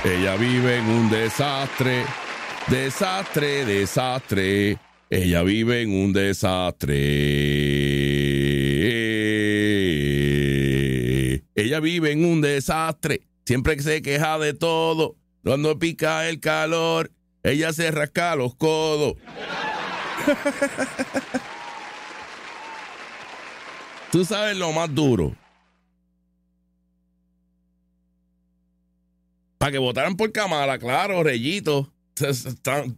Ella vive en un desastre, desastre, desastre. Ella vive en un desastre. Ella vive en un desastre. Siempre que se queja de todo. Cuando pica el calor, ella se rasca los codos. Tú sabes lo más duro. Para que votaran por Kamala, claro, Reyito.